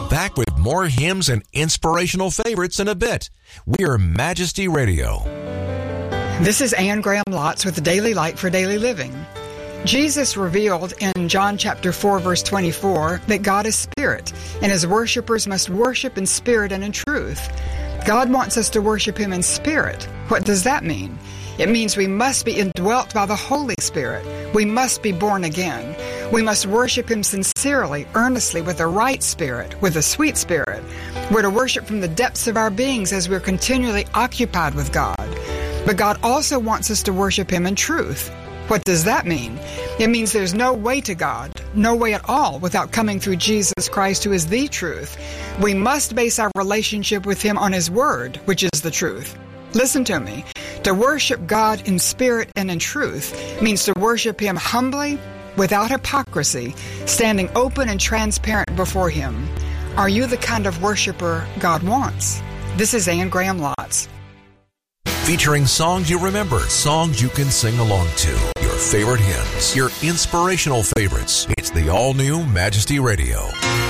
Back with more hymns and inspirational favorites in a bit. We're Majesty Radio. This is Anne Graham Lotz with the Daily Light for Daily Living. Jesus revealed in John chapter 4, verse 24, that God is spirit, and his worshipers must worship in spirit and in truth. God wants us to worship him in spirit. What does that mean? It means we must be indwelt by the Holy Spirit. We must be born again. We must worship him sincerely, earnestly, with the right spirit, with a sweet spirit. We're to worship from the depths of our beings as we're continually occupied with God. But God also wants us to worship him in truth. What does that mean? It means there's no way to God, no way at all, without coming through Jesus Christ, who is the truth. We must base our relationship with him on his word, which is the truth. Listen to me. To worship God in spirit and in truth means to worship him humbly, without hypocrisy, standing open and transparent before him. Are you the kind of worshiper God wants? This is Anne Graham Lotz. Featuring songs you remember, songs you can sing along to, your favorite hymns, your inspirational favorites. It's the all-new Majesty Radio.